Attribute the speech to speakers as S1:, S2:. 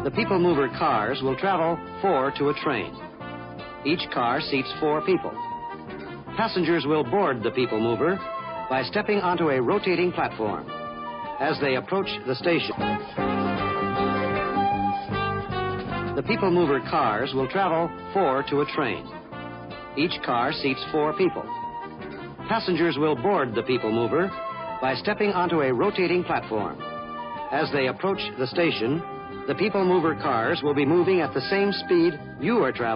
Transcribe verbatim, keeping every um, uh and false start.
S1: The People Mover cars will travel four to a train. Each car seats four people. Passengers will board the People Mover by stepping onto a rotating platform. As they approach the station, the People Mover cars will travel four to a train. Each car seats four people. Passengers will board the People Mover by stepping onto a rotating platform. As they approach the station, the People Mover cars will be moving at the same speed you are traveling.